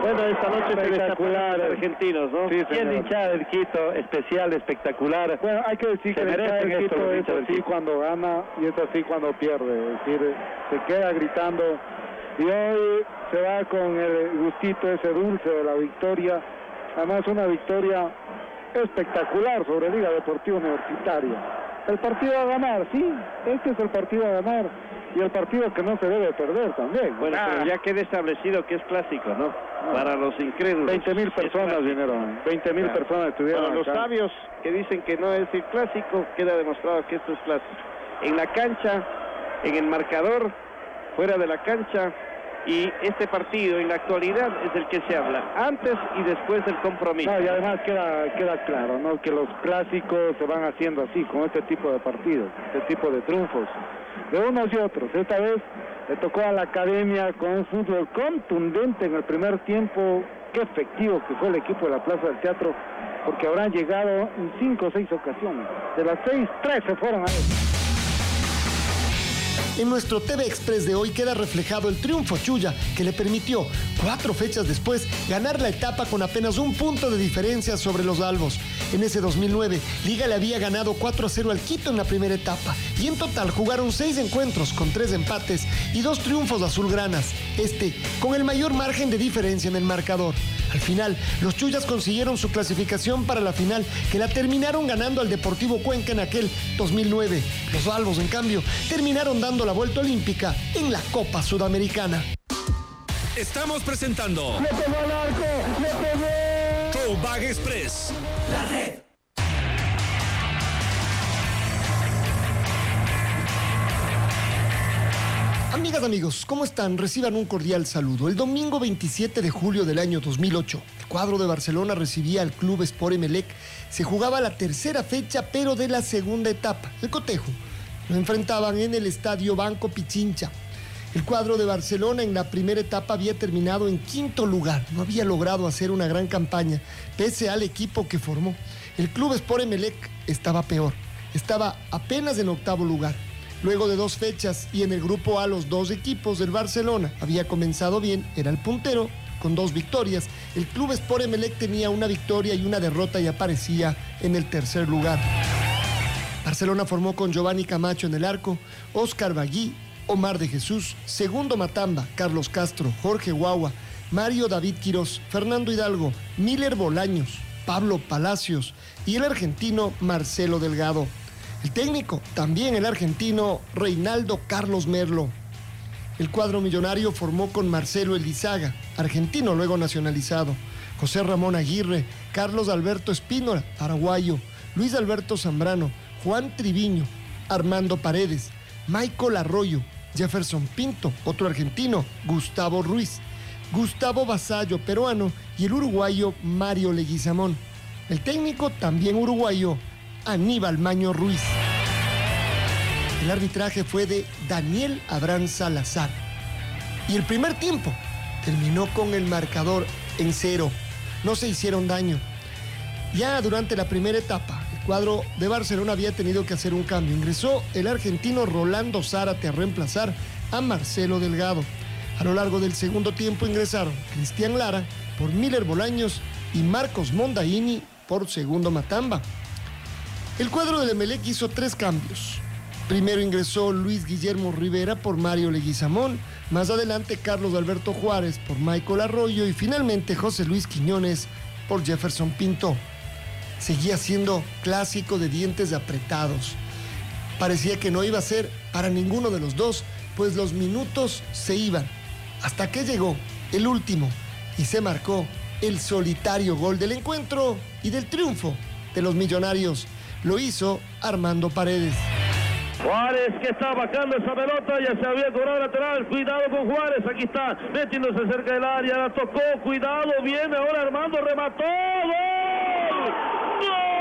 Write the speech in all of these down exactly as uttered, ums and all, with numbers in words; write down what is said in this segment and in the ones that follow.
Bueno, esta noche espectacular, los argentinos, ¿no? Sí, y el hinchada del Quito, especial, espectacular. Bueno, hay que decir se que el hinchada del esto, Quito es del así Quito. cuando gana y es así cuando pierde. Es decir, se queda gritando y hoy se va con el gustito ese dulce de la victoria. Además, una victoria espectacular sobre Liga Deportiva Universitaria. El partido a ganar, sí, este es el partido a ganar y el partido que no se debe perder también. Bueno, ah. pero ya queda establecido que es clásico, ¿no? no. Para los incrédulos. veinte mil personas vinieron, veinte mil claro. personas estuvieron Para los acá. sabios que dicen que no es el clásico, queda demostrado que esto es clásico. En la cancha, en el marcador, fuera de la cancha, y este partido en la actualidad es el que se habla antes y después del compromiso. No, y además queda queda claro, ¿no? Que los clásicos se van haciendo así, con este tipo de partidos, este tipo de triunfos, de unos y otros. Esta vez le tocó a la academia con un fútbol contundente en el primer tiempo. Qué efectivo que fue el equipo de la Plaza del Teatro, porque habrán llegado en cinco o seis ocasiones. De las seis, tres se fueron a él. En nuestro T V Express de hoy queda reflejado el triunfo Chuya, que le permitió, cuatro fechas después, ganar la etapa con apenas un punto de diferencia sobre los albos. En ese dos mil nueve, Liga le había ganado cuatro a cero al Quito en la primera etapa, y en total jugaron seis encuentros con tres empates y dos triunfos azulgranas, este con el mayor margen de diferencia en el marcador. Al final, los Chuyas consiguieron su clasificación para la final, que la terminaron ganando al Deportivo Cuenca en aquel dos mil nueve. Los albos, en cambio, terminaron dando la vuelta olímpica en la Copa Sudamericana. Estamos presentando ¡Le pegó al arco! ¡Le pegó! Throwback Express. La red. Amigas, amigos, ¿cómo están? Reciban un cordial saludo. El domingo veintisiete de julio del año dos mil ocho, el cuadro de Barcelona recibía al Club Sport Emelec. Se jugaba la tercera fecha, pero de la segunda etapa, el cotejo. Lo enfrentaban en el estadio Banco Pichincha. El cuadro de Barcelona en la primera etapa había terminado en quinto lugar. No había logrado hacer una gran campaña, pese al equipo que formó. El Club Sport Emelec estaba peor. Estaba apenas en octavo lugar. Luego de dos fechas y en el grupo A los dos equipos del Barcelona había comenzado bien, era el puntero con dos victorias. El Club Sport Emelec tenía una victoria y una derrota y aparecía en el tercer lugar. Barcelona formó con Giovanni Camacho en el arco, Óscar Bagui, Omar de Jesús, Segundo Matamba, Carlos Castro, Jorge Guagua, Mario David Quirós, Fernando Hidalgo, Miller Bolaños, Pablo Palacios y el argentino Marcelo Delgado. El técnico, también el argentino Reinaldo Carlos Merlo. El cuadro millonario formó con Marcelo Elizaga, argentino luego nacionalizado, José Ramón Aguirre, Carlos Alberto Espínola, paraguayo, Luis Alberto Zambrano, Juan Triviño, Armando Paredes, Michael Arroyo, Jefferson Pinto, otro argentino, Gustavo Ruiz, Gustavo Vasallo, peruano, y el uruguayo Mario Leguizamón. El técnico, también uruguayo, Aníbal Maño Ruiz. El arbitraje fue de Daniel Abrán Salazar. Y el primer tiempo terminó con el marcador en cero. No se hicieron daño. Ya durante la primera etapa, el cuadro de Barcelona había tenido que hacer un cambio. Ingresó el argentino Rolando Zárate a reemplazar a Marcelo Delgado. A lo largo del segundo tiempo ingresaron Cristian Lara por Miller Bolaños y Marcos Mondaini por Segundo Matamba. El cuadro del Emelec hizo tres cambios. Primero ingresó Luis Guillermo Rivera por Mario Leguizamón, más adelante Carlos Alberto Juárez por Michael Arroyo y finalmente José Luis Quiñones por Jefferson Pinto. Seguía siendo clásico de dientes apretados. Parecía que no iba a ser para ninguno de los dos, pues los minutos se iban. Hasta que llegó el último y se marcó el solitario gol del encuentro y del triunfo de los millonarios. Lo hizo Armando Paredes. Juárez que está bajando esa pelota, ya se había cobrado lateral, cuidado con Juárez, aquí está metiéndose cerca del área, la tocó, cuidado, viene ahora Armando, remató, ¡gol! ¡Gol!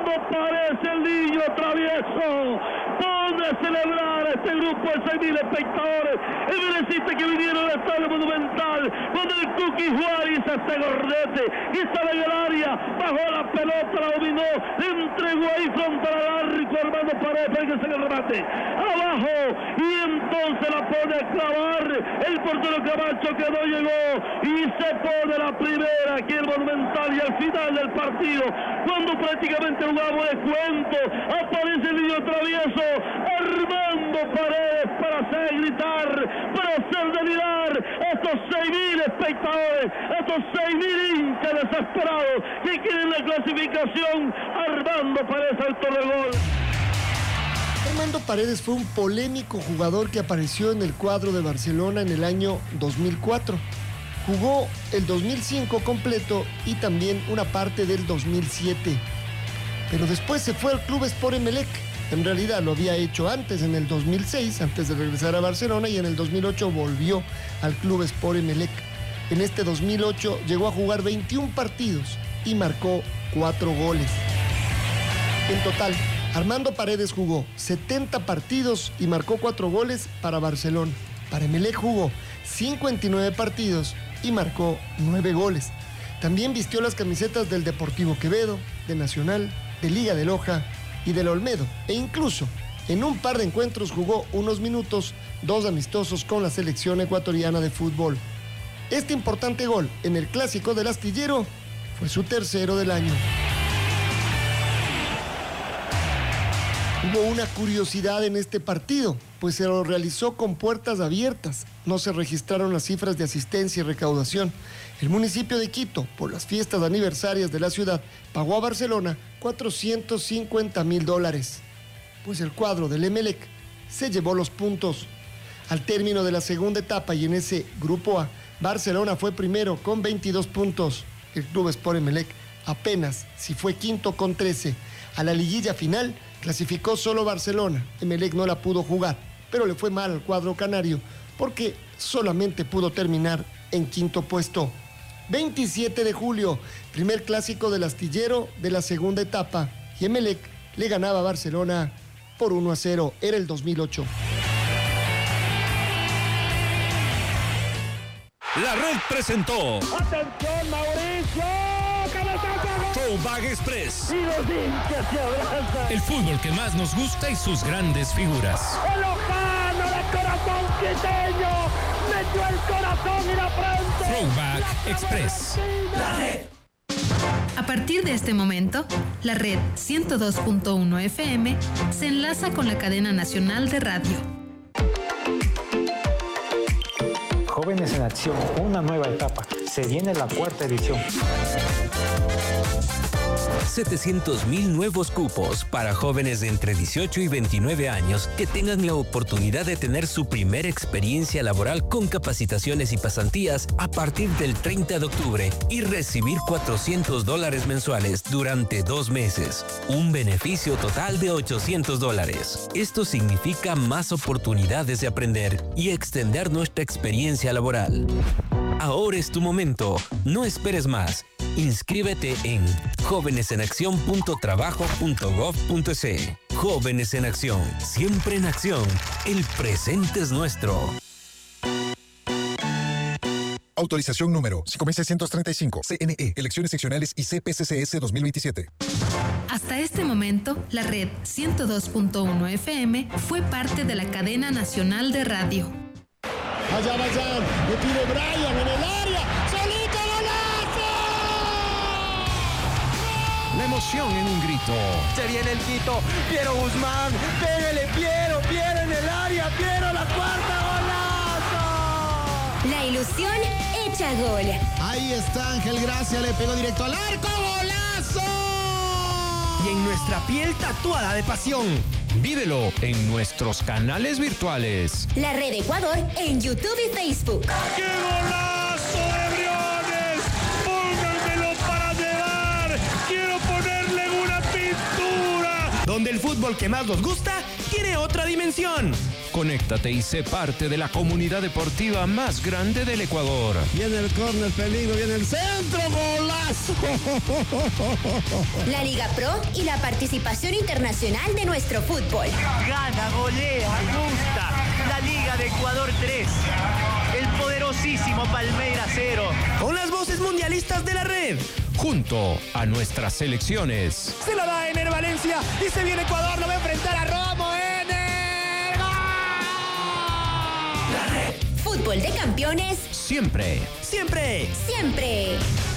Armando Paredes, el niño travieso. ¿Dónde celebrar este grupo de seis mil espectadores? El mereciste que vinieron al Estadio Monumental, cuando el Cookie Juárez hizo este gordete y estaba en el área, bajó la pelota, la dominó, le entregó ahí frontal al arco Armando Paredes para que se le remate abajo, y entonces la pone a clavar el portero Camacho, que no llegó, y se pone la primera aquí en el Monumental. Y al final del partido, cuando prácticamente jugamos de cuento, aparece el niño travieso Armando Paredes para hacer gritar, para hacer delirar a estos seis mil espectadores, a estos seis mil hinchas desesperados que quieren la clasificación. Armando Paredes al torregol. Armando Paredes fue un polémico jugador que apareció en el cuadro de Barcelona en el año dos mil cuatro. Jugó el dos mil cinco completo y también una parte del dos mil siete. Pero después se fue al Club Sport Emelec. En realidad lo había hecho antes, en el dos mil seis, antes de regresar a Barcelona, y en el dos mil ocho volvió al Club Sport Emelec. En este dos mil ocho llegó a jugar veintiún partidos y marcó cuatro goles. En total, Armando Paredes jugó setenta partidos y marcó cuatro goles para Barcelona. Para Emelec jugó cincuenta y nueve partidos y marcó nueve goles. También vistió las camisetas del Deportivo Quevedo, de Nacional, de Liga de Loja y del Olmedo. E incluso en un par de encuentros jugó unos minutos, dos amistosos con la selección ecuatoriana de fútbol. Este importante gol en el Clásico del Astillero fue su tercero del año. Hubo una curiosidad en este partido, pues se lo realizó con puertas abiertas. No se registraron las cifras de asistencia y recaudación. El municipio de Quito, por las fiestas aniversarias de la ciudad, pagó a Barcelona cuatrocientos cincuenta mil dólares. Pues el cuadro del Emelec se llevó los puntos. Al término de la segunda etapa y en ese grupo A, Barcelona fue primero con veintidós puntos. El Club Sport Emelec apenas si fue quinto con trece. A la liguilla final clasificó solo Barcelona. Emelec no la pudo jugar, pero le fue mal al cuadro canario porque solamente pudo terminar en quinto puesto. veintisiete de julio, primer clásico del Astillero de la segunda etapa, y Emelec le ganaba a Barcelona por uno a cero. Era el dos mil ocho. La Red presentó. ¡Atención, Mauricio! ¡Cabezazo! Throwback Express. Y los hinchas se abrazan. El fútbol que más nos gusta y sus grandes figuras. El Lojano de corazón quiteño metió el corazón y la frente. Throwback Express. La Red. A partir de este momento, la Red ciento dos punto uno F M se enlaza con la cadena nacional de radio. Jóvenes en Acción, una nueva etapa. Se viene la cuarta edición. setecientos mil nuevos cupos para jóvenes de entre dieciocho y veintinueve años que tengan la oportunidad de tener su primera experiencia laboral con capacitaciones y pasantías a partir del treinta de octubre y recibir cuatrocientos dólares mensuales durante dos meses. Un beneficio total de ochocientos dólares. Esto significa más oportunidades de aprender y extender nuestra experiencia laboral. Ahora es tu momento. No esperes más. Inscríbete en jóvenes en acción punto trabajo punto gov punto es. Jóvenes en Acción, siempre en acción. El presente es nuestro. Autorización número cinco mil seiscientos treinta y cinco, C N E, Elecciones Seccionales y C P C C S dos mil veintisiete. Hasta este momento, la Red ciento dos punto uno F M fue parte de la cadena nacional de radio. Allá vayan, le tiro Brian en el área, solito golazo. La emoción en un grito. Se viene el Quito, Piero Guzmán, pégale Piero, Piero en el área, Piero la cuarta, golazo. La ilusión hecha gol. Ahí está Ángel Gracia, le pegó directo al arco, golazo. Y en nuestra piel tatuada de pasión. Vívelo en nuestros canales virtuales. La Red Ecuador en YouTube y Facebook. ¡Qué golazo de Briones! ¡Pónganmelo para llevar! ¡Quiero ponerle una pintura! donde el fútbol que más nos gusta tiene otra dimensión. Conéctate y sé parte de la comunidad deportiva más grande del Ecuador. Viene el córner, peligro, viene el centro, golazo. La Liga Pro y la participación internacional de nuestro fútbol. Gana, golea, gusta. La Liga de Ecuador tres. El poderosísimo Palmeiras cero. Con las voces mundialistas de la red. Junto a nuestras selecciones. Se la da Ener Valencia y se viene Ecuador, lo va a enfrentar a Romo. Ener. ¡Gol! La red. Fútbol de campeones. Siempre. Siempre. Siempre.